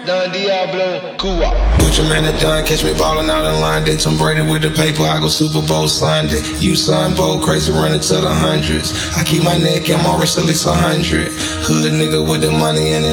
Don Diablo, Cuba. Put your man at done, catch me ballin' out in line. They Tom Brady with the paper, I go Super Bowl Sunday. You son bold, crazy running to the hundreds. I keep my neck and my wrist at least 100. Hood nigga with the money and